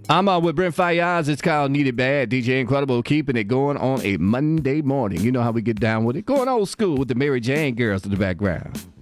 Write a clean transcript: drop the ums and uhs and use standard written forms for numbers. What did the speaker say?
I'm on with Brent Fayaz. It's called Need It Bad. DJ Incredible keeping it going on a Monday morning. You know how we get down with it. Going old school with the Mary Jane girls in the background.